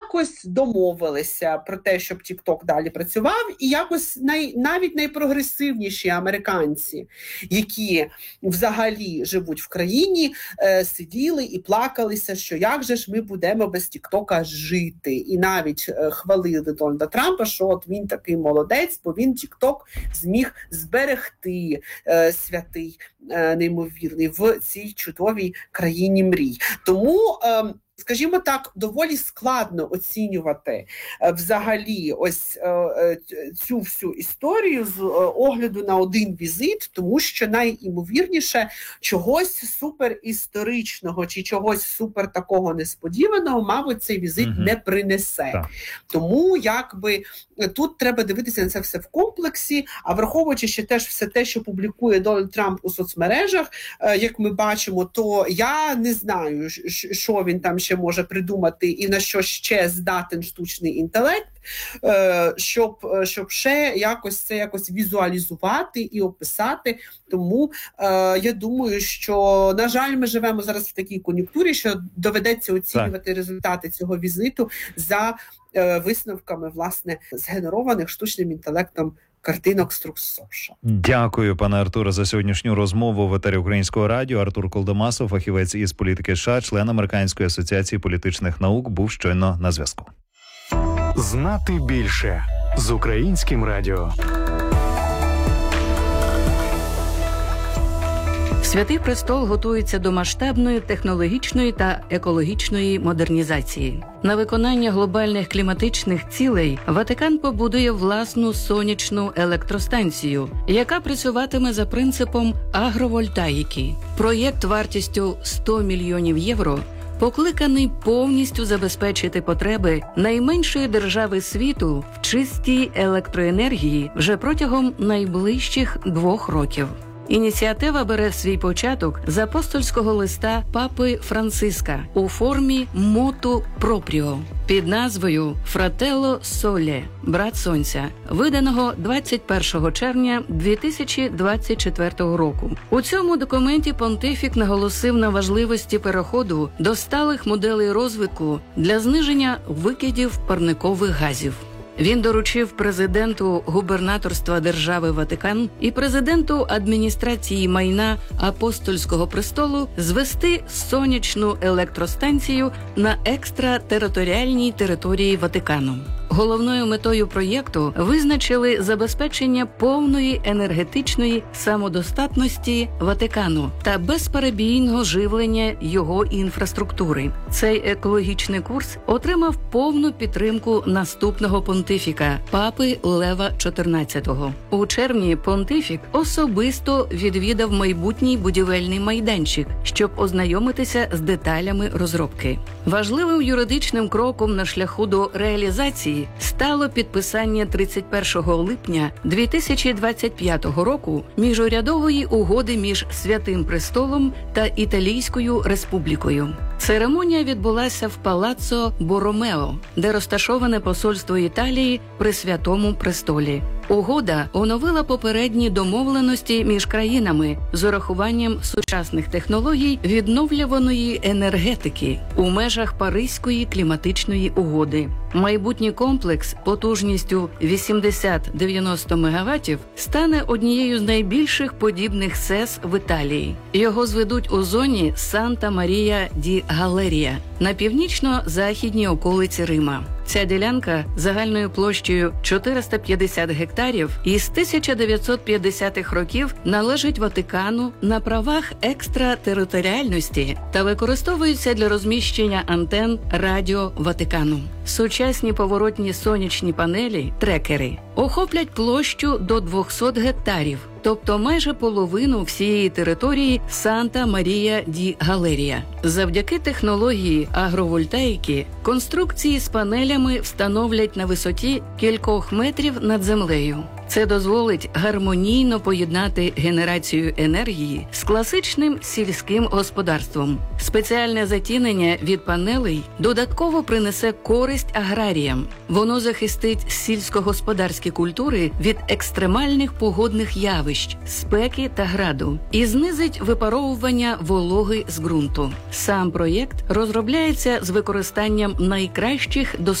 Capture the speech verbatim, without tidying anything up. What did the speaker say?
якось домовилися про те, щоб TikTok далі працював, і якось най, навіть найпрогресивніші американці, які взагалі живуть в країні, е, сиділи і плакалися, що як же ж ми будемо без TikTok жити. І навіть е, хвалили Дональда Трампа, що от він такий молодець, бо він TikTok зміг зберегти, е, святий, е, неймовірний, в цій чудовій країні мрій. Тому, е, скажімо так, доволі складно оцінювати е, взагалі ось е, цю всю історію з е, огляду на один візит, тому що найімовірніше чогось суперісторичного чи чогось супер такого несподіваного, мабуть, цей візит угу. не принесе. Так. Тому якби тут треба дивитися на це все в комплексі, а враховуючи ще теж все те, що публікує Дональд Трамп у соцмережах, е, як ми бачимо, то я не знаю, що він там ще може придумати і на що ще здатен штучний інтелект, щоб, щоб ще якось це якось візуалізувати і описати. Тому я думаю, що, на жаль, ми живемо зараз в такій кон'юнктурі, що доведеться оцінювати так. результати цього візиту за висновками, власне, згенерованих штучним інтелектом картинок з Труксоша. Дякую, пане Артуре, за сьогоднішню розмову в етері Українського радіо. Артур Колдомасов, фахівець із політики США, член Американської асоціації політичних наук, був щойно на зв'язку. Знати більше з Українським радіо. Святий Престол готується до масштабної технологічної та екологічної модернізації. На виконання глобальних кліматичних цілей Ватикан побудує власну сонячну електростанцію, яка працюватиме за принципом агровольтаїки. Проєкт вартістю сто мільйонів євро покликаний повністю забезпечити потреби найменшої держави світу в чистій електроенергії вже протягом найближчих двох років. Ініціатива бере свій початок з апостольського листа папи Франциска у формі моту пропріо під назвою «Фрателло Соле» – «Брат Сонця», виданого двадцять першого червня дві тисячі двадцять четвертого року. У цьому документі понтифік наголосив на важливості переходу до сталих моделей розвитку для зниження викидів парникових газів. Він доручив президенту губернаторства держави Ватикан і президенту адміністрації майна Апостольського престолу звести сонячну електростанцію на екстратериторіальній території Ватикану. Головною метою проєкту визначили забезпечення повної енергетичної самодостатності Ватикану та безперебійного живлення його інфраструктури. Цей екологічний курс отримав повну підтримку наступного понтифіка – папи Лева чотирнадцятого. У червні понтифік особисто відвідав майбутній будівельний майданчик, щоб ознайомитися з деталями розробки. Важливим юридичним кроком на шляху до реалізації стало підписання тридцять першого липня дві тисячі двадцять п'ятого року міжурядової угоди між Святим Престолом та Італійською Республікою. Церемонія відбулася в Палаццо Боромео, де розташоване посольство Італії при Святому Престолі. Угода оновила попередні домовленості між країнами з урахуванням сучасних технологій відновлюваної енергетики у межах Паризької кліматичної угоди. Майбутній комплекс потужністю вісімдесят-дев'яносто мегаваттів стане однією з найбільших подібних СЕС в Італії. Його зведуть у зоні Санта-Марія-ді-Галерія на північно-західній околиці Рима. Ця ділянка загальною площею чотириста п'ятдесят гектарів із тисяча дев'ятсот п'ятдесятих років належить Ватикану на правах екстратериторіальності та використовується для розміщення антен радіо Ватикану. Сучасні поворотні сонячні панелі, трекери, охоплять площу до двісті гектарів, тобто майже половину всієї території Санта-Марія-ді-Галерія. Завдяки технології агровольтаїки конструкції з панелями встановлять на висоті кількох метрів над землею. Це дозволить гармонійно поєднати генерацію енергії з класичним сільським господарством. Спеціальне затінення від панелей додатково принесе користь аграріям. Воно захистить сільськогосподарські культури від екстремальних погодних явищ, спеки та граду і знизить випаровування вологи з ґрунту. Сам проєкт розробляється з використанням найкращих доступних